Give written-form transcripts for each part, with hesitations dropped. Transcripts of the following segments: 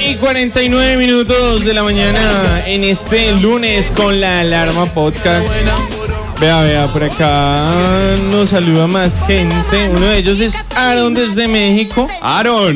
9:49 de la mañana en este lunes con la alarma podcast. Vea, por acá nos saluda más gente. Uno de ellos es Aaron desde México. Aaron,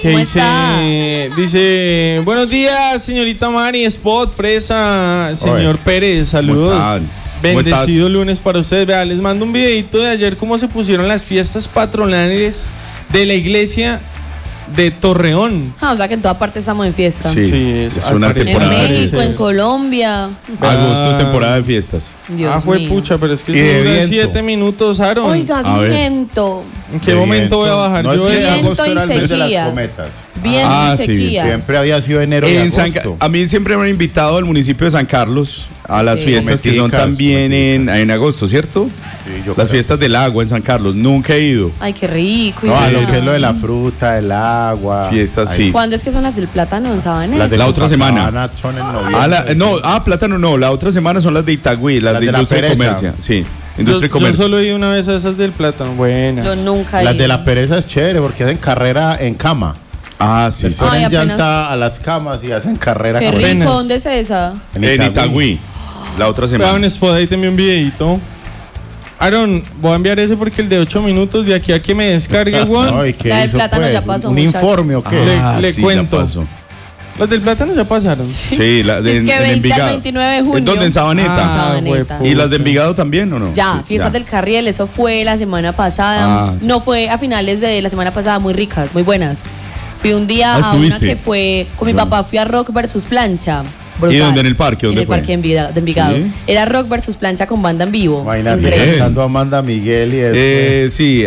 que dice, buenos días, señorita Mari, Spot, Fresa, señor Pérez, saludos. Bendecido lunes para ustedes. Vea, les mando un videito de ayer cómo se pusieron las fiestas patronales de la iglesia de Torreón. O sea que en toda parte estamos en fiesta. Sí, es una temporada. En México, en Colombia. Agosto es temporada de fiestas. Dios fue mío. pucha, pero es que dura 7 minutos, Aaron. Oiga, viento. ¿En qué momento voy a bajar yo? Viento y sequía. Viento y sequía. Siempre había sido enero y agosto. A mí siempre me han invitado al municipio de San Carlos a las fiestas que son también en agosto, ¿cierto? Sí, las fiestas del agua en San Carlos, nunca he ido. Ay, qué rico. No, a lo que es lo de la fruta, el agua. Fiestas, sí. ¿Cuándo es que son las del plátano en Sabaneta? Las de la otra semana. Son en noviembre. Plátano no, la otra semana son las de Itagüí, las de industria y comercio. Sí, industria y comercio. Yo solo he ido una vez a esas del plátano, buenas. Yo nunca he ido. Las de la pereza es chévere porque hacen carrera en cama. Sí. Les ponen llanta a las camas y hacen carrera. Qué rico, ¿dónde es esa? En Itagüí, la otra semana. Vean, Spot, ahí te envié un videito. Aaron, voy a enviar ese porque el de 8 minutos de aquí a que me descargue, Juan. La del plátano ya pasó. ¿Un informe o qué? Le cuento. Los del plátano ya pasaron. Sí, la de es que 20 al 29 de junio. ¿En dónde? ¿En Sabaneta? ¿Y las de Envigado también o no? Ya, fiestas del Carriel, eso fue la semana pasada. No, fue a finales de la semana pasada, muy ricas, muy buenas. Fui un día a una que fue con mi papá, fui a Rock versus Plancha. Brutal. ¿Y dónde? ¿En el parque? ¿Dónde fue? En el parque de Envigado. ¿Sí? Era Rock versus Plancha con banda en vivo. Cantando a Amanda Miguel y eso. Sí.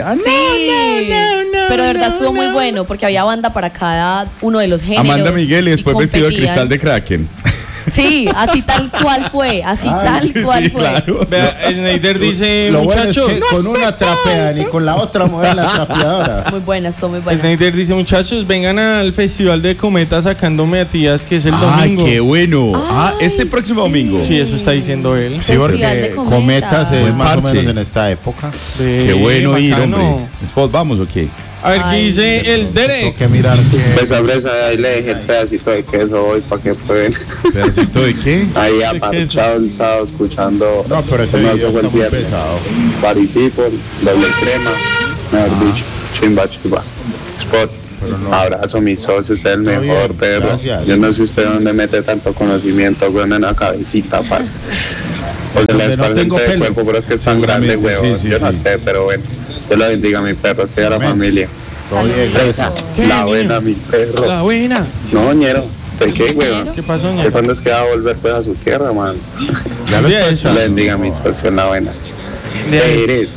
Pero de verdad estuvo muy bueno porque había banda para cada uno de los géneros. Amanda Miguel y después vestido de cristal de Kraken. Sí, así tal cual fue. Fue. Claro. Vea, Snyder dice, muchachos. Bueno es que con una trapean y con la otra mueven la trapeadora. Muy buenas, son muy buenas. Snyder dice, muchachos, vengan al Festival de Cometa sacándome a tías, que es el domingo. ¡Qué bueno! Este próximo domingo. Sí, eso está diciendo él. Sí, porque Cometas es más o menos en esta época. ¡Qué bueno ir, hombre! Spot, ¿vamos o qué? A ver, ¿qué dice el Derek? Que mirar Fresa, ahí le dejé el pedacito de queso hoy para que prueben. ¿Pedacito de qué? Ahí aparchado el sábado escuchando. No, pero ese video está muy pesado. Party People, doble crema, mejor dicho, chimba. Spot, abrazo mi socio, usted es el mejor, perro. Gracias. Yo no sé usted dónde mete tanto conocimiento, weón, en la cabecita, parce. O se le desparce el cuerpo, pero es que es tan grande, weón. Yo no sé, pero bueno. Dios lo bendiga, mi perro, sea la familia. Fresa, la buena, mi perro. La buena. No, ñero, ¿usted qué, weón? ¿Qué pasó, ñero? ¿Usted cuándo es que va a volver pues a su tierra, man? Ya lo está Dios le bendiga, mi socio, la buena. Pérez.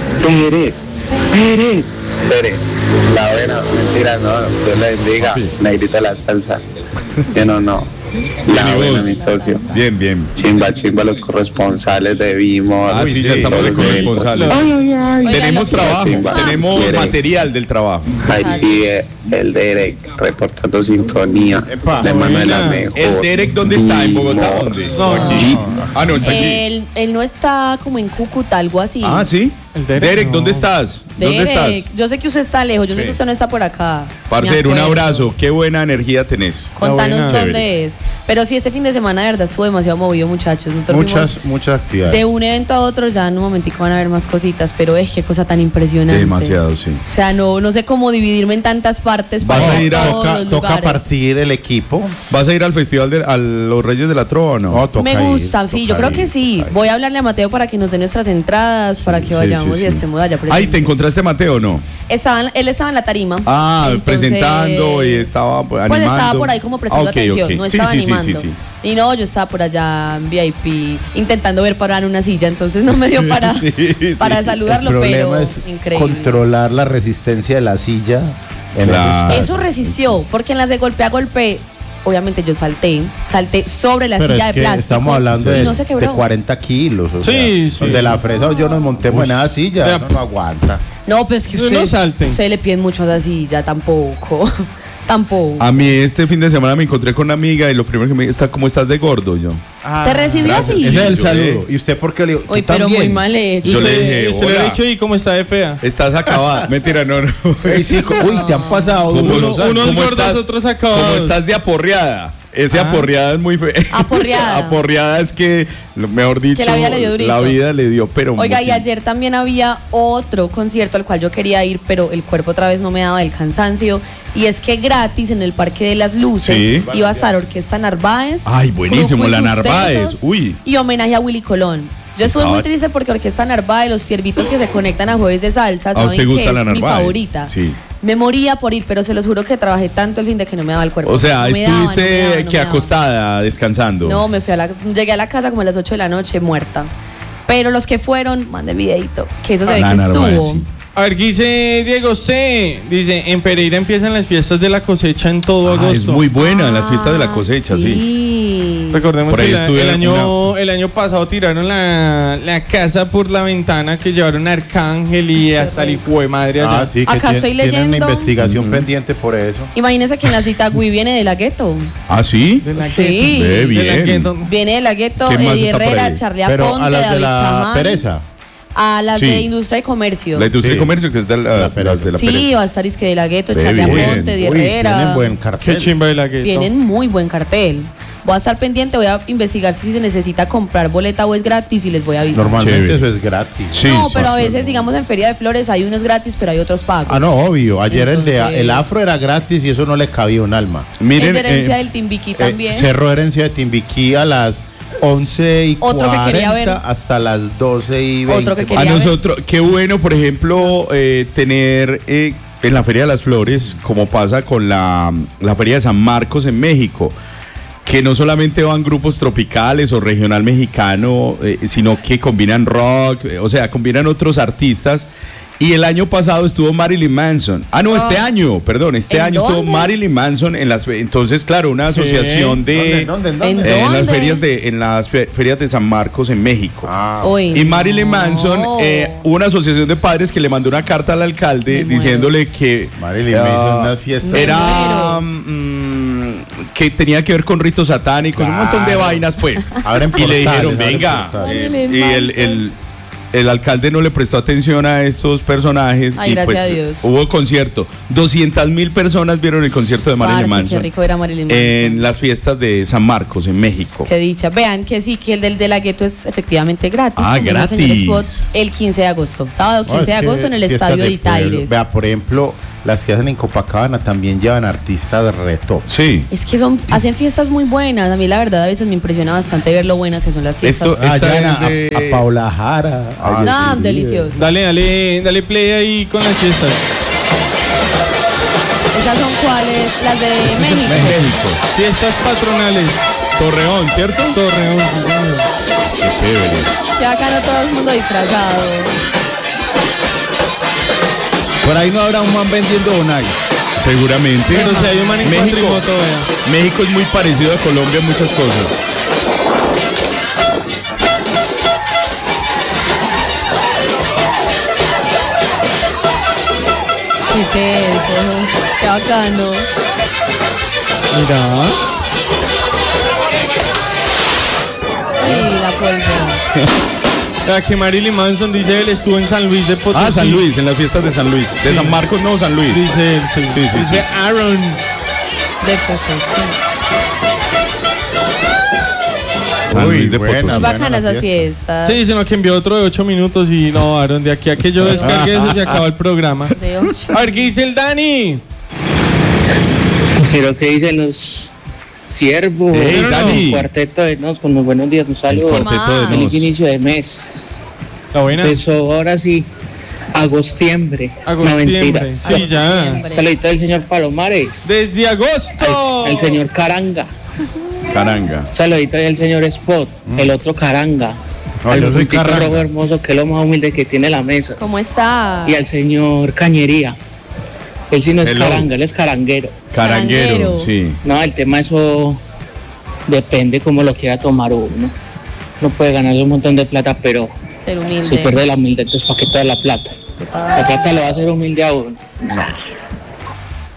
Espere, la buena, mentira, no, Dios le bendiga. Negrita la salsa. Yo no. La buena, mi socio. Bien. Chimba, los corresponsales de Vimos. Sí, ya estamos de corresponsales. Tenemos trabajo, tenemos material del trabajo. Ahí pide el Derek reportando sintonía. De Manuel Mejor. ¿El Derek dónde está? ¿En Bogotá? ¿Dónde? No, aquí. No, está aquí. Él no está como en Cúcuta, algo así. ¿Sí? Derek, ¿dónde estás? Derek, yo sé que usted está lejos, yo sé que usted no está por acá. Parcero, un abrazo, qué buena energía tenés. Contanos dónde es. Pero sí, este fin de semana de verdad estuvo demasiado movido, muchachos. Muchas actividades. De un evento a otro ya en un momentico van a ver más cositas, pero qué cosa tan impresionante. Demasiado, sí. O sea, no sé cómo dividirme en tantas partes. ¿Vas a ir toca partir el equipo? ¿Vas a ir al festival a los Reyes de la Trova o no? Me gusta, sí, yo creo que sí. Voy a hablarle a Mateo para que nos dé nuestras entradas, para que vayamos y estemos allá presentes. Ahí, ¿te encontraste a Mateo o no? Él estaba en la tarima. Entonces, presentando y estaba animando. Pues estaba por ahí como prestando atención, no estaba animando. Sí. Y no, yo estaba por allá en VIP intentando ver parar en una silla, entonces no me dio para saludarlo, pero es increíble. Controlar la resistencia de la silla. Eso resistió, porque en las de golpe a golpe, obviamente yo salté sobre la silla de plástico. Estamos hablando y no se quebró. de 40 kilos. Sí. De la Fresa o yo nos montemos en esa silla, eso no aguanta. No, pues que usted le piden mucho a la silla, tampoco. Tampoco. A mí este fin de semana me encontré con una amiga y lo primero que me dijo, ¿cómo estás de gordo? Yo. ¿Te recibió así? Ese es el saludo. ¿Y usted por qué le dijo? Uy, pero muy mal hecho. Yo le dije, se le he dicho, ¿y cómo está de fea? Estás acabada. Mentira, no. Sí, uy, te han pasado unos gordos, otros acabados. ¿Cómo estás de aporreada? Ese aporreada es muy feo. Aporreada. Aporreada es que, mejor dicho, que la vida le dio durito. La vida le dio, pero oiga, muchísimo. Y ayer también había otro concierto al cual yo quería ir, pero el cuerpo otra vez no me daba el cansancio. Y es que gratis en el Parque de las Luces iba a estar Orquesta Narváez. Ay, buenísimo, la Narváez. Uy. Y homenaje a Willy Colón. Yo estuve muy triste porque Orquesta Narváez, los ciervitos que se conectan a Jueves de Salsa, saben que es mi favorita. Sí. Me moría por ir, pero se los juro que trabajé tanto el fin de que no me daba el cuerpo. O sea, no estuviste acostada, descansando. No, llegué a la casa como a las 8 de la noche, muerta. Pero los que fueron, mandé el videito, que eso se ve que estuvo. Sí. A ver, ¿qué dice Diego C? Dice, en Pereira empiezan las fiestas de la cosecha en todo agosto. Es muy buena las fiestas de la cosecha, sí. Recordemos que el año pasado tiraron la casa por la ventana, que llevaron a Arcángel y hasta el hijo de madre allá. Sí, que acá estoy leyendo. Tienen una investigación pendiente por eso. Imagínense que en la cita Gui viene de la Gueto. ¿Ah, sí? De la Sí. Bien. Viene de la Gueto, Eddie Herrera, Charlie Aponte, Pero a las de David la Samán. pereza. A las de Industria y Comercio. La Industria y Comercio, que es de las de la Sí, pereza. va a estar de la Gueto, Ve Charlie bien. Aponte, Eddie Herrera. Tienen buen cartel. Qué chimba de la Gueto. Tienen muy buen cartel. Voy a estar pendiente, voy a investigar si se necesita comprar boleta o es gratis y les voy a avisar. Normalmente eso es gratis. Sí, no, pero a veces, digamos, en Feria de Flores hay unos gratis, pero hay otros pagos. Ah, no, obvio. Ayer Entonces, el afro era gratis y eso no le cabía un alma. Miren, es de herencia del Timbiquí también. Cerró herencia de Timbiquí a las 11:40 hasta las 12:20. Otro que quería a nosotros, qué bueno, por ejemplo, tener en la Feria de las Flores, como pasa con la Feria de San Marcos en México, que no solamente van grupos tropicales o regional mexicano, sino que combinan rock, o sea, combinan otros artistas. Y el año pasado estuvo Marilyn Manson. Este año estuvo Marilyn Manson en las. Entonces, claro, una asociación de. ¿Dónde? En las ferias de San Marcos en México. Y Marilyn Manson, hubo una asociación de padres que le mandó una carta al alcalde diciéndole que Marilyn Manson, unas fiestas. Era que tenía que ver con ritos satánicos, un montón de vainas, pues. Y le dijeron, venga. Y el alcalde no le prestó atención a estos personajes. Ay, y gracias pues a Dios. hubo concierto. 200,000 personas vieron el concierto de Marilyn Manson. Qué rico era Marilyn Manson. En las fiestas de San Marcos, en México. Qué dicha. Vean que sí, que el del de la Gueto es efectivamente gratis. Gratis. Señor Spot, el 15 de agosto. Sábado 15 de agosto en el Estadio de Itaires. Vea, por ejemplo, las que hacen en Copacabana también llevan artistas de reto. Sí. Es que hacen fiestas muy buenas. A mí la verdad a veces me impresiona bastante ver lo buenas que son las fiestas. A Paula Jara. No, delicioso. Dale play ahí con las fiestas. ¿Esas son cuáles? Las de México. Fiestas patronales. Torreón, ¿cierto? Torreón, sí, señor. Qué chévere. Que acá no todo el mundo disfrazado. Por ahí no habrá un man vendiendo bonais. Seguramente. Pero si hay un man en cuatrimoto, México es muy parecido a Colombia en muchas cosas. Qué eso, qué bacano. Mira. Ay, la pólvora. Que Marilyn Manson dice él estuvo en San Luis de Potosí. San Luis, en las fiestas de San Luis. De San Marcos, no, San Luis. Dice él, sí. Dice Aaron. De Potosí. San Luis de Potosí. Muy bacanas esas fiestas. Sí, sino que envió otro de 8 minutos y no, Aaron, de aquí a que yo descargue eso se acaba el programa. De 8. A ver, ¿qué dice el Dani? Pero ¿qué dicen los siervos? Hey, Dani. Cuarteto de Nos, con los buenos días, un saludo. Feliz inicio de mes. La buena. Empezó ahora sí, agostiembre. No, mentiras. Sí, ya. Saludito del señor Palomares. Desde agosto. El señor Caranga. Saludito del señor Spot, el otro Caranga. No, al yo soy puntito Caranga. rojo hermoso, que es lo más humilde que tiene la mesa. ¿Cómo está? Y al señor Cañería. Él sí no es caranga, él es caranguero. Caranguero, sí. No, el tema eso depende cómo lo quiera tomar uno. No puede ganarse un montón de plata, pero ser humilde. si pierde la humildad, entonces ¿para qué toda la plata? La plata lo va a hacer humilde a uno.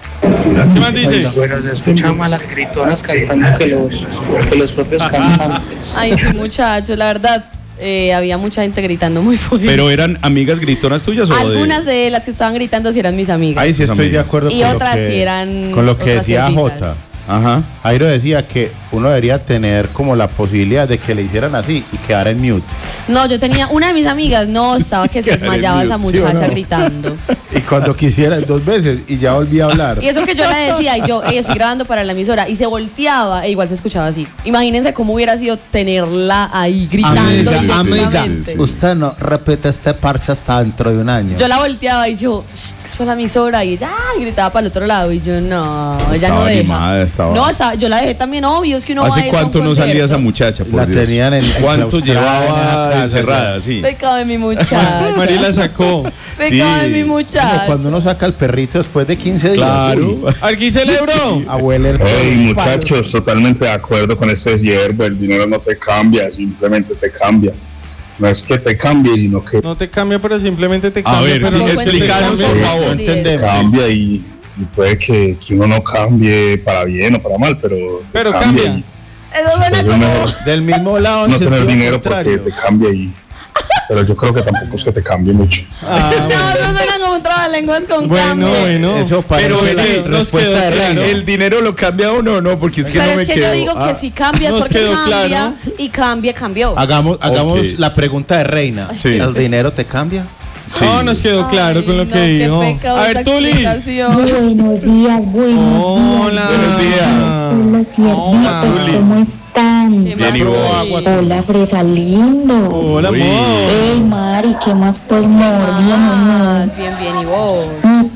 ¿Qué más dice? Bueno, se escuchan más las gritonas cantando que los propios cantantes. Ay, sí, muchachos, la verdad. Había mucha gente gritando muy fuerte. ¿Pero eran amigas gritonas tuyas o algunas de las que estaban gritando sí eran mis amigas? Ahí sí estoy de acuerdo y con otras lo que, sí eran con lo que decía cerditas. Jota. Ajá. Jairo decía que uno debería tener como la posibilidad de que le hicieran así y quedar en mute. No, yo tenía una de mis amigas, no, estaba que se desmayaba esa muchacha, ¿sí, gritando. Y cuando quisiera 2 veces y ya volvía a hablar. Y eso que yo le decía, y yo estoy grabando para la emisora, y se volteaba e igual se escuchaba así. Imagínense cómo hubiera sido tenerla ahí gritando. Amiga, usted no repite este parche hasta dentro de un año. Yo la volteaba y yo, es para la emisora, y ella gritaba para el otro lado, y yo no, ella no deja. Animada, no, yo la dejé también, obvio, es que uno va a ¿Hace cuánto no salía esa muchacha? La Dios. Tenían en ¿cuánto llevaba encerrada? Sí. Pecado de mi muchacha. María la sacó. Pecado de mi muchacha. Como cuando uno saca al perrito después de 15 días. Claro. Aquí celebró. Abuela. Hey, muchachos, totalmente de acuerdo con este hierbo. El dinero no te cambia, simplemente te cambia. No es que te cambie, sino que no te cambia, pero simplemente te cambia. A ver, pero sí, explícanos, por favor. Entendemos. cambia y puede que uno no cambie para bien o para mal, pero cambia. Eso suena como del mismo lado. No tener dinero porque te cambia pero yo creo que tampoco es que te cambie mucho. No, eso suena como un trabalenguas con cambio. Bueno, eso parece pero la respuesta de Reina. ¿El dinero lo cambia o no? Porque es que pero no me es que quedo. yo digo que si cambia es porque cambia, claro. Y cambió. Hagamos la pregunta de Reina. Sí. ¿El dinero te cambia? Sí. No, nos quedó claro con lo que dijo. A ver, Tuli. Buenos días. Hola. Buenos días. Los siervitos, ¿cómo están? Bien, y vos. Hola, Fresa lindo. Hola, amor. Ey, Mari, ¿qué más pues, amor? Bien, ¿y vos?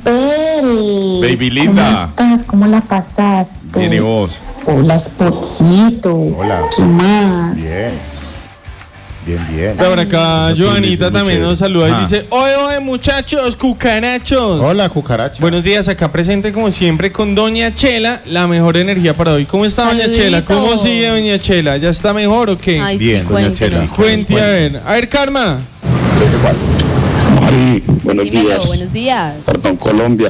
Pérez. Baby linda. ¿Cómo estás? ¿Cómo la pasaste? Bien, y vos. Hola, Spotcito. Hola. ¿Qué más? Bien. Por acá, Joanita también nos saluda y dice: Oye, muchachos, cucarachos. Hola, cucaracha. Buenos días, acá presente como siempre con Doña Chela, la mejor energía para hoy. ¿Cómo está Doña Chela? ¿Cómo sigue Doña Chela? ¿Ya está mejor o qué? Ay, bien, sí, Doña Chela. Cuente, a ver, Karma. Mari, buenos días. Buenos días. Perdón, Colombia.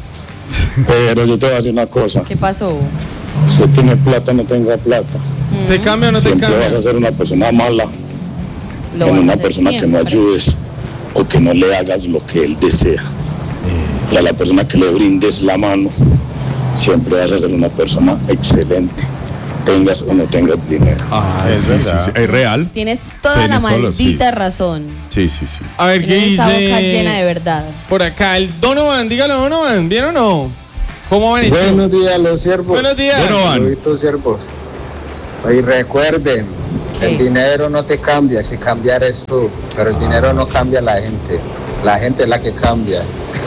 Pero yo te voy a decir una cosa. ¿Qué pasó? Usted tiene plata, no tenga plata. ¿Te cambia o no te Siempre cambia? vas a ser una persona mala. En una persona que no ayudes o que no le hagas lo que él desea. Y a la persona que le brindes la mano, siempre vas a ser una persona excelente. Tengas o no tengas dinero. Sí. Es real. Tienes toda la maldita razón. Sí. A ver, ¿qué Tienes esa boca dice? llena de verdad. Por acá, el Donovan, dígalo, Donovan, ¿bien o no? ¿Cómo van? Buenos días, los siervos. Buenos días. Saluditos, siervos. Y recuerden, el dinero no te cambia, el que cambia eres tú, pero el dinero no cambia a la gente es la que cambia.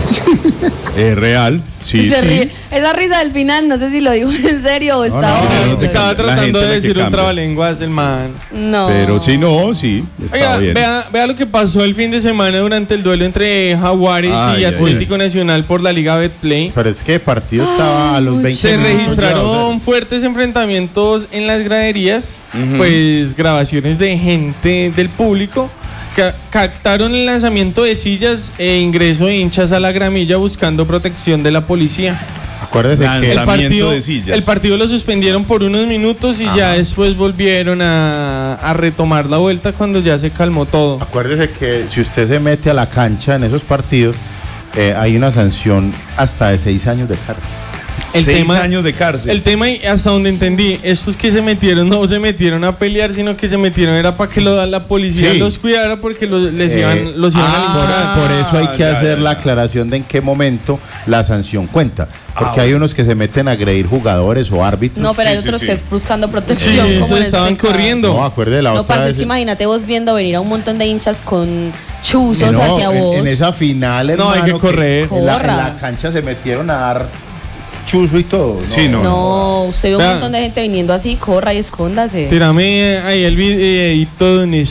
Es real, sí. Ríe. Esa risa del final, no sé si lo dijo en serio o estaba. Estaba tratando de decir un trabalenguas el man. No. Pero sí, está bien. Vea lo que pasó el fin de semana durante el duelo entre Jaguares y Atlético Nacional por la Liga Betplay. Pero es que el partido estaba a los 20 Se minutos registraron fuertes enfrentamientos en las graderías, pues grabaciones de gente del público. Captaron el lanzamiento de sillas e ingreso de hinchas a la gramilla buscando protección de la policía. Acuérdese que el partido lo suspendieron por unos minutos y ya después volvieron a retomar la vuelta cuando ya se calmó todo. Acuérdese que si usted se mete a la cancha en esos partidos, hay una sanción hasta de 6 años de cárcel. 6 años de cárcel. El tema, y hasta donde entendí, estos que se metieron no se metieron a pelear, sino que se metieron era para que la policía los cuidara porque los iban a linchar. Por eso hay que hacer la aclaración de en qué momento la sanción cuenta. Porque hay unos que se meten a agredir jugadores o árbitros. No, pero hay otros que es buscando protección. Sí, como eso estaban corriendo. No, acuérdate la otra vez. Es que imagínate vos viendo venir a un montón de hinchas con chuzos hacia vos. En esa final, hermano, hay que correr. En la cancha se metieron a dar chuzo y todo. No, usted ve un montón de gente viniendo así, corra y escóndase. Tírame ahí el videito en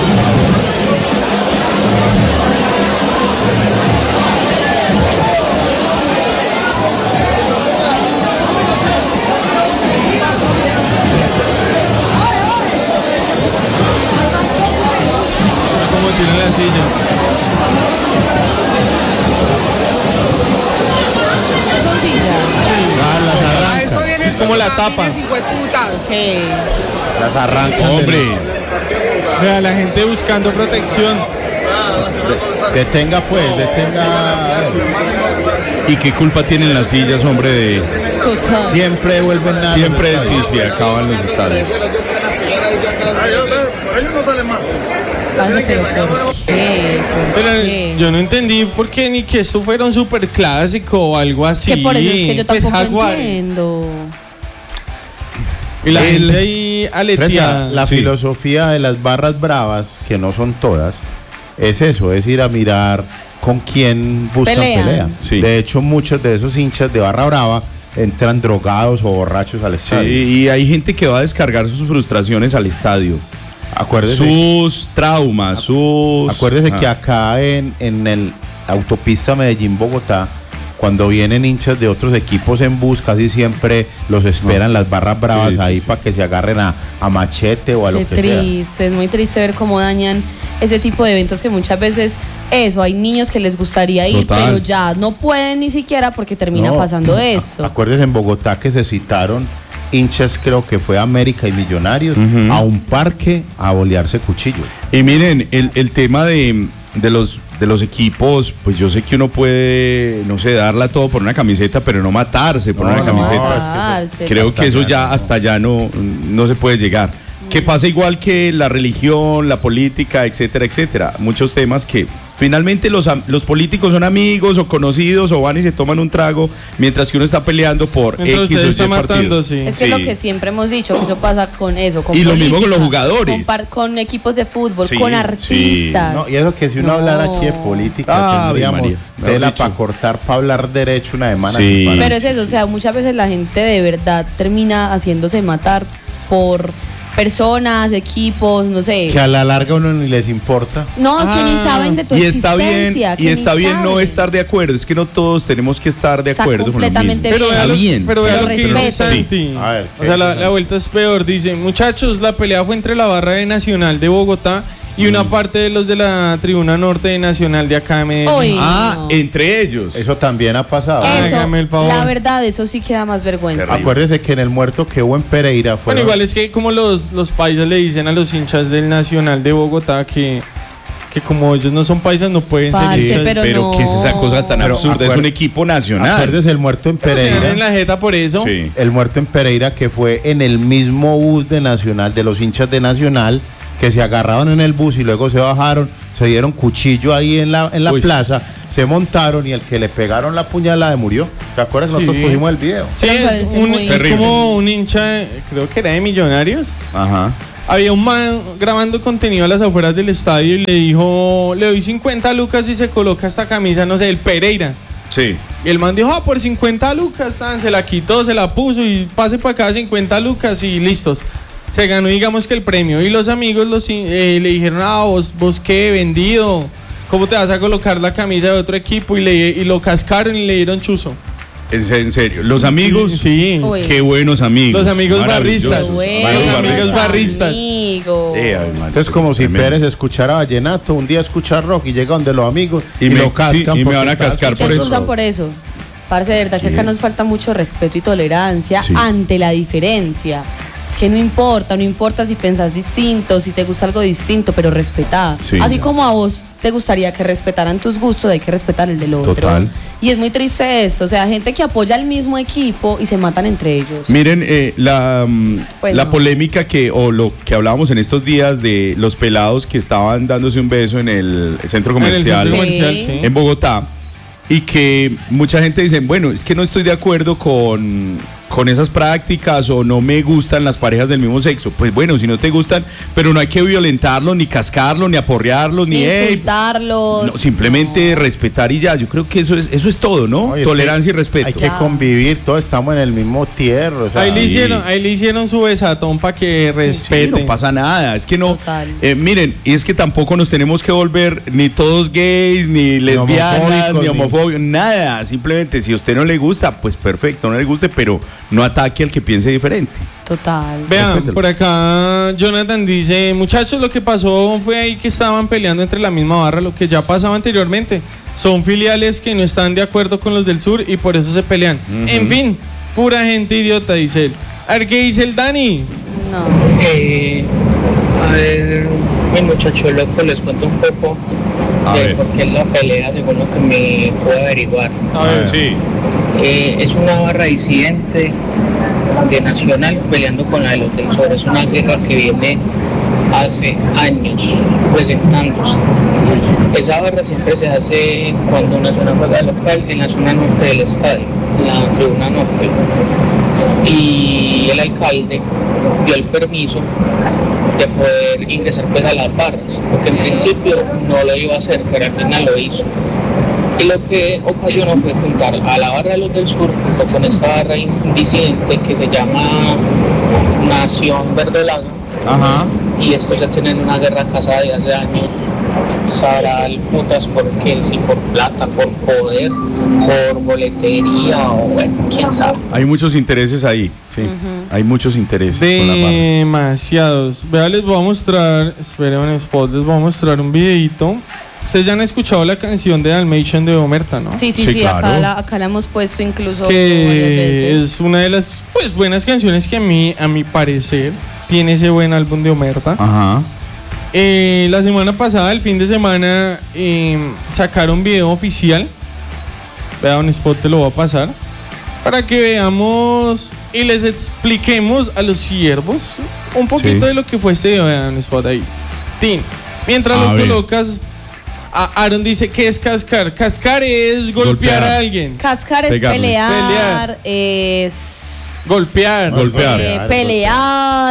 ¿Cómo tiran la silla? Son sillas. tapa. Las arrancan. Hombre. Vea, la gente buscando protección. Detenga. ¿Y qué culpa tienen las sillas, hombre? De siempre vuelven a... Siempre sí, acaban los estadios. Por ellos no sale más. Pero yo no entendí por qué ni que esto fuera un superclásico o algo así. Que por eso es que yo tampoco entiendo. Y la gente ahí aleteada. La filosofía de las barras bravas, que no son todas, es eso, es ir a mirar con quién buscan pelea. Sí. De hecho, muchos de esos hinchas de barra brava entran drogados o borrachos al estadio. Sí, y hay gente que va a descargar sus frustraciones al estadio. Acuérdese, sus traumas, Acuérdese que acá en el autopista Medellín-Bogotá, cuando vienen hinchas de otros equipos en bus, casi siempre los esperan las barras bravas para que se agarren a machete o a lo que sea. Es muy triste ver cómo dañan ese tipo de eventos que muchas veces hay niños que les gustaría ir, pero ya no pueden ni siquiera porque termina pasando eso. Acuérdese en Bogotá que se citaron hinchas, creo que fue América y Millonarios, a un parque a bolearse cuchillos. Y miren, el tema de los equipos, pues yo sé que uno puede, no sé, darla todo por una camiseta, pero no matarse por una camiseta. Creo que eso ya hasta allá no se puede llegar. Que pasa igual que la religión, la política, etcétera, etcétera. Muchos temas que finalmente los políticos son amigos o conocidos o van y se toman un trago mientras que uno está peleando por X o Y partido. Sí. Es que es lo que siempre hemos dicho, que eso pasa con eso, con y lo mismo con los jugadores. Con equipos de fútbol, con artistas. No, y eso que si uno hablara aquí de política, tendríamos tela para cortar, para hablar derecho una semana. Pero es eso, o sea, muchas veces la gente de verdad termina haciéndose matar por personas, equipos, no sé. Que a la larga uno ni les importa. No, que ni saben de tu existencia. Y está bien no estar de acuerdo. Es que no todos tenemos que estar de acuerdo con lo mismo. Pero está bien. Pero vea lo que dice Santi. O sea, la vuelta es peor. Dice, muchachos, la pelea fue entre la barra de Nacional de Bogotá y una parte de los de la tribuna norte de Nacional de acá de Medellín. Entre ellos. Eso también ha pasado. Hágame el favor. La verdad, eso sí queda más vergüenza. Acuérdese que en el muerto que hubo en Pereira fue. Bueno, igual es que como los paisas le dicen a los hinchas del Nacional de Bogotá que como ellos no son paisas no pueden ser. Pero ¿qué es esa cosa tan absurda? Es un equipo nacional. Acuérdese el muerto en Pereira. En la jeta por eso. Sí. El muerto en Pereira que fue en el mismo bus de Nacional, de los hinchas de Nacional, que se agarraron en el bus y luego se bajaron, se dieron cuchillo ahí en la plaza, se montaron y el que le pegaron la puñalada murió. ¿Te acuerdas? Nosotros pusimos el video. Sí, es como un hincha, creo que era de Millonarios. Ajá. Había un man grabando contenido a las afueras del estadio y le dijo, le doy 50 lucas si se coloca esta camisa, no sé, el Pereira. Sí. Y el man dijo, por 50 lucas, se la quitó, se la puso y pase para acá 50 lucas y listos. Se ganó, digamos que el premio. Y los amigos le dijeron, vos qué, vendido, ¿cómo te vas a colocar la camisa de otro equipo? Y lo cascaron y le dieron chuzo. En serio, los amigos, sí. Qué buenos amigos. Los amigos barristas. Los amigos barristas. Es como si Pérez escuchara vallenato, un día escucha rock y llega donde los amigos y lo cascan. Y me van a cascar por eso. Usan por eso. Parce, de verdad que acá nos falta mucho respeto y tolerancia ante la diferencia. Es que no importa si pensás distinto, si te gusta algo distinto, pero respetá. Así como a vos te gustaría que respetaran tus gustos, hay que respetar el del otro. Total. Y es muy triste eso, o sea, gente que apoya al mismo equipo y se matan entre ellos. Miren, la polémica o lo que hablábamos en estos días de los pelados que estaban dándose un beso en el centro comercial, en Bogotá, y que mucha gente dice, bueno, es que no estoy de acuerdo con esas prácticas o no me gustan las parejas del mismo sexo. Pues bueno, si no te gustan, pero no hay que violentarlos, ni cascarlos, ni aporrearlos, ni insultarlos. No, simplemente respetar y ya. Yo creo que eso es todo, ¿no? Oye, tolerancia y respeto. Hay que convivir, todos estamos en el mismo tierra. O sea, ahí le hicieron su besatón para que respeten. Sí, no pasa nada, es que no. Miren, y es que tampoco nos tenemos que volver ni todos gays, ni lesbianas, ni homofóbicos, nada. Simplemente si a usted no le gusta, pues perfecto, no le guste, pero no ataque al que piense diferente. Total. Vean, respételo. Por acá Jonathan dice, muchachos, lo que pasó fue ahí que estaban peleando entre la misma barra, lo que ya pasaba anteriormente. Son filiales que no están de acuerdo con los del sur y por eso se pelean. En fin, pura gente idiota, dice él. A ver, ¿qué dice el Dani? No. A ver, mi muchacho loco, les cuento un poco de por qué es la pelea, según lo que me puedo averiguar. A ver, sí. Es una barra disidente de Nacional peleando con la de los del Sur. Es una guerra que viene hace años presentándose. Esa barra siempre se hace cuando Nacional juega local en la zona norte del estadio, en la tribuna norte. Y el alcalde dio el permiso de poder ingresar pues a las barras, porque en principio no lo iba a hacer, pero al final lo hizo. Y lo que ocasionó fue juntar a la barra de los del Sur junto con esta barra disidente que se llama Nación Verdolaga. Ajá. Y estos ya tienen una guerra casada de hace años. Sabrá putas porque si por plata, por poder, por boletería o bueno, quién sabe. Hay muchos intereses ahí, sí. Hay muchos intereses con las barras. Demasiados. Vea, les voy a mostrar, esperen un spot, les voy a mostrar un videito. Ustedes ya han escuchado la canción de Dalmatian de Omerta, ¿no? Sí, claro. acá la hemos puesto incluso que varias veces. Es una de las pues buenas canciones que a mi parecer tiene ese buen álbum de Omerta. Ajá. La semana pasada, el fin de semana, sacaron video oficial. Vea, un spot te lo voy a pasar para que veamos y les expliquemos a los siervos un poquito de lo que fue este video. Vean un spot ahí. Tin. Mientras lo colocas, Aaron dice que es cascar. Cascar es golpear a alguien. Cascar es pelear, es golpear. Pelear.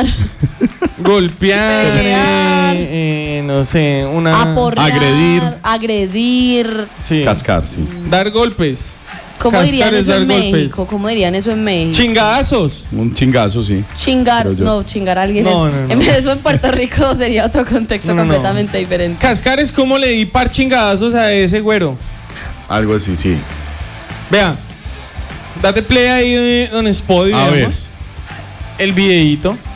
Golpear, no sé, aporrear, agredir. Sí. Cascar, sí. Dar golpes. ¿Cómo dirían eso en México? ¿Cómo dirían eso en México? Chingazos. Un chingazo, sí. Chingar a alguien no. En vez de eso en Puerto Rico sería otro contexto completamente diferente. Cascar es como le di par chingazos a ese güero. Algo así, sí. Vea, date play ahí en Spotify, a ver. El videíto.